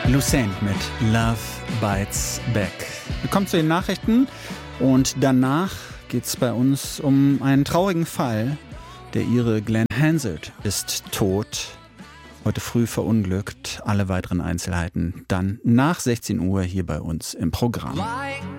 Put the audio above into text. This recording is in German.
Lucene mit Love Bites Back. Wir kommen zu den Nachrichten und danach geht es bei uns um einen traurigen Fall. Der Ire Glenn Hansard ist tot. Heute früh verunglückt. Alle weiteren Einzelheiten dann nach 16 Uhr hier bei uns im Programm.